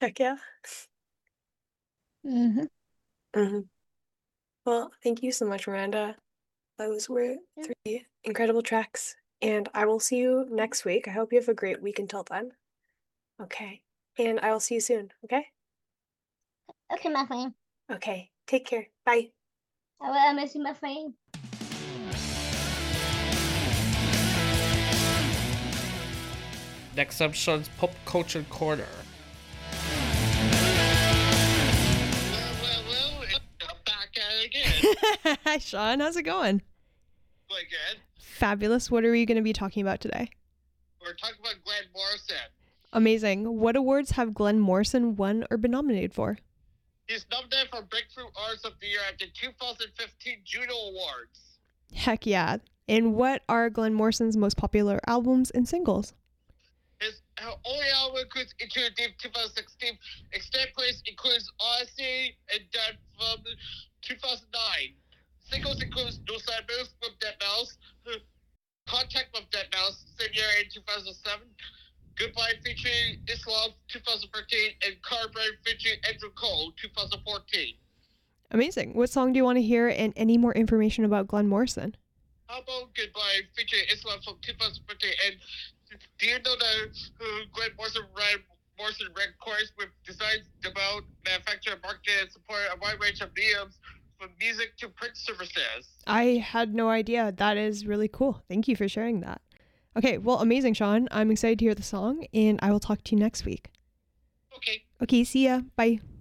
Heck yeah. Hmm. hmm Well, thank you so much, Miranda. Those were Yeah. three incredible tracks, and I will see you next week. I hope you have a great week until then. Okay. And I will see you soon. Okay? Okay, my friend. Okay. Take care. Bye. I will miss you, my friend. Next up, Sean's Pop Culture Corner. I'm back at it again. Hi, Sean. How's it going? Quite good. Fabulous. What are we going to be talking about today? We're talking about Glenn Morrison. Amazing. What awards have Glenn Morrison won or been nominated for? He's nominated for Breakthrough Artist of the Year at the 2015 Juno Awards. Heck yeah. And what are Glenn Morrison's most popular albums and singles? His only album includes Into the Deep 2016. Extended plays includes Odyssey and Dead from 2009. Singles includes No Side Moves from Dead Mouse, Contact with Dead Mouse, same year in 2007. Goodbye featuring Islam 2013 and Carbon featuring Andrew Cole 2014. Amazing. What song do you want to hear and any more information about Glenn Morrison? How about Goodbye featuring Islam from 2014? And do you know that Glenn Morrison records with designs about manufacture, market, and support a wide range of mediums from music to print services? I had no idea. That is really cool. Thank you for sharing that. Okay, well, amazing, Sean. I'm excited to hear the song, and I will talk to you next week. Okay. Okay, see ya. Bye.